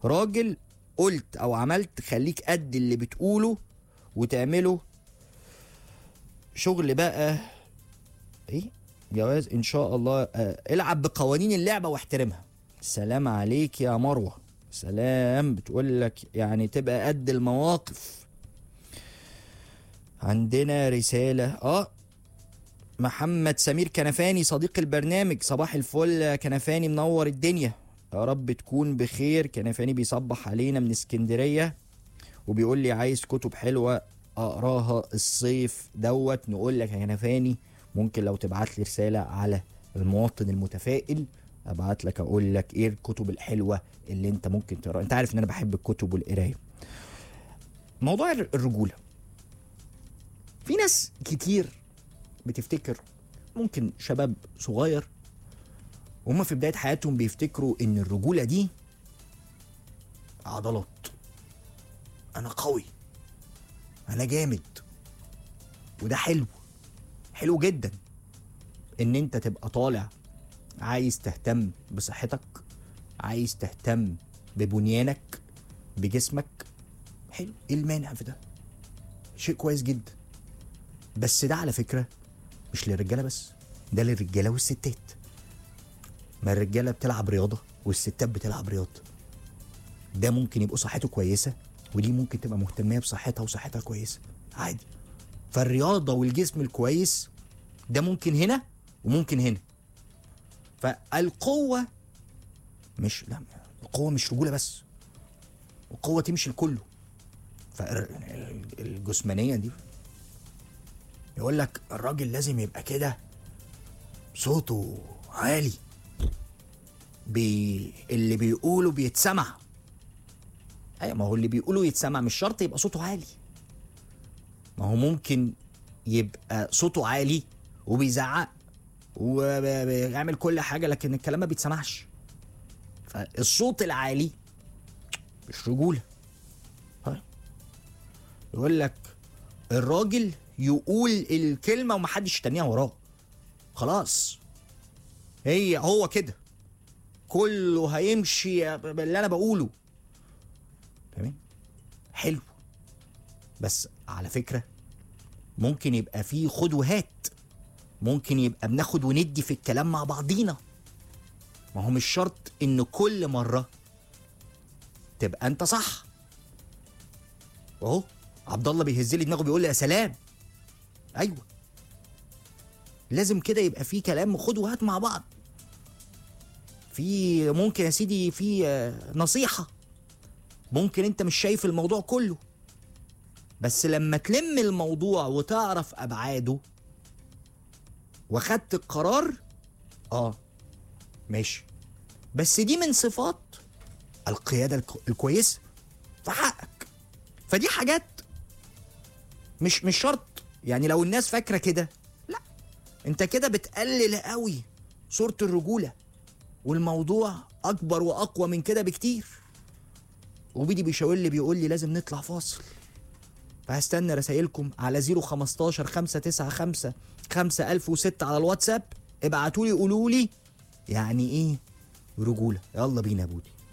راجل قلت او عملت خليك قد اللي بتقوله وتعمله شغل بقى ايه جواز ان شاء الله. العب بقوانين اللعبة واحترمها. سلام عليك يا مروة، سلام. بتقول لك يعني تبقى قد المواقف. عندنا رسالة محمد سمير كنفاني صديق البرنامج، صباح الفل يا كنفاني، منور الدنيا، يا رب تكون بخير. كنفاني بيصبح علينا من اسكندرية وبيقول لي عايز كتب حلوة اقراها الصيف دوت. نقول لك يا كنفاني ممكن لو تبعت لي رسالة على المواطن المتفائل ابعت لك اقول لك ايه الكتب الحلوة اللي انت ممكن تقراها. انت عارف ان انا بحب الكتب والقراية. موضوع الرجولة، في ناس كتير بتفتكر، ممكن شباب صغير وهم في بداية حياتهم بيفتكروا ان الرجولة دي عضلات، انا قوي، انا جامد. وده حلو، حلو جدا ان انت تبقى طالع عايز تهتم بصحتك، عايز تهتم ببنيانك بجسمك. حلو، ايه المانع في ده؟ شيء كويس جدا. بس ده على فكرة مش للرجالة بس، ده للرجالة والستات. ما الرجالة بتلعب رياضة والستات بتلعب رياضة. ده ممكن يبقوا صحته كويسة ودي ممكن تبقى مهتمية بصحتها وصحتها كويسة عادي. فالرياضة والجسم الكويس ده ممكن هنا وممكن هنا. فالقوة مش، لا، القوة مش رجولة بس، القوة تمشي لكله. فالجسمانية دي يقول لك الراجل لازم يبقى كده صوته عالي، اللي بيقوله بيتسمع. ايوه، ما هو اللي بيقوله يتسمع مش شرط يبقى صوته عالي. ما هو ممكن يبقى صوته عالي وبيزعق وبيعمل كل حاجة لكن الكلام ما بيتسمعش. فالصوت العالي مش رجولة. يقول لك الراجل يقول الكلمة ومحدش يتنيها وراه، خلاص هو كده كله هيمشي باللي انا بقوله. تمام، حلو. بس على فكرة ممكن يبقى فيه خد وهات، ممكن يبقى بناخد وندي في الكلام مع بعضينا. ما هو مش شرط ان كل مرة تبقى انت صح. اهو عبد الله بيهز لي دماغه بيقول لي يا سلام. ايوه، لازم كده يبقى فيه كلام خد وهات مع بعض. في ممكن يا سيدي في نصيحة، ممكن انت مش شايف الموضوع كله، بس لما تلم الموضوع وتعرف ابعاده واخدت القرار ماشي. بس دي من صفات القيادة الكويسة في حقك. فدي حاجات مش شرط. يعني لو الناس فاكرة كده، لا، انت كده بتقلل قوي صورة الرجولة، والموضوع اكبر واقوى من كده بكتير. وبيدي بيشاور لي بيقول لي لازم نطلع فاصل، فهستنى رسائلكم على 015 595 5006 على الواتساب. ابعتولي قولولي يعني ايه رجولة. يلا بينا يا بودي.